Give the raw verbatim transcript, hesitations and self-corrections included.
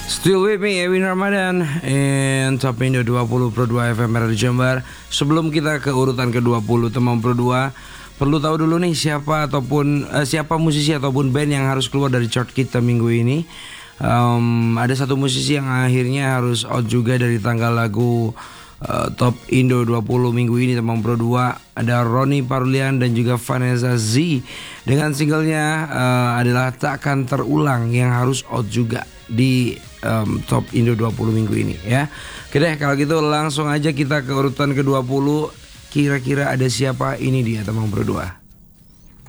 Still with me, Ewin Ramadan in Top Indo dua puluh Pro dua F M Radio Jember. Sebelum kita ke urutan ke dua puluh teman Pro dua, perlu tahu dulu nih siapa ataupun uh, siapa musisi ataupun band yang harus keluar dari chart kita minggu ini. Um, ada satu musisi yang akhirnya harus out juga dari tanggal lagu uh, Top Indo dua puluh minggu ini teman Pro dua. Ada Ronnie Parulian dan juga Vanessa Z dengan singlenya uh, adalah Takkan Terulang yang harus out juga di um, Top Indo dua puluh minggu ini ya. Oke deh, kalau gitu langsung aja kita ke urutan ke dua puluh. Kira-kira ada siapa? Ini dia teman Pro dua.